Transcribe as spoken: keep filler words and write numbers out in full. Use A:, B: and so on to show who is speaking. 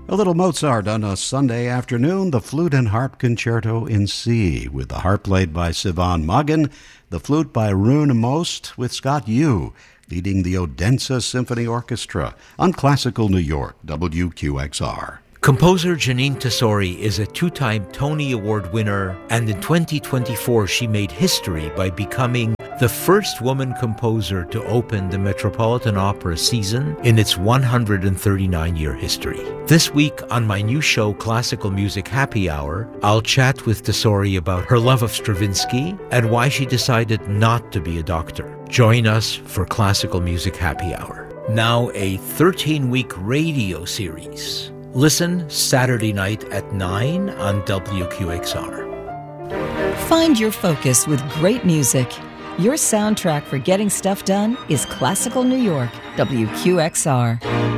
A: A little Mozart on a Sunday afternoon, the Flute and Harp Concerto in C, with the harp played by Sivan Magan, the flute by Rune Most, with Scott Yu leading the Odense Symphony Orchestra on Classical New York, W Q X R.
B: Composer Jeanine Tesori is a two-time Tony Award winner, and in twenty twenty-four she made history by becoming the first woman composer to open the Metropolitan Opera season in its one hundred thirty-nine year history. This week on my new show, Classical Music Happy Hour, I'll chat with Tesori about her love of Stravinsky and why she decided not to be a doctor. Join us for Classical Music Happy Hour. Now a thirteen-week radio series. Listen Saturday night at nine on W Q X R.
C: Find your focus with great music. Your soundtrack for getting stuff done is Classical New York, W Q X R.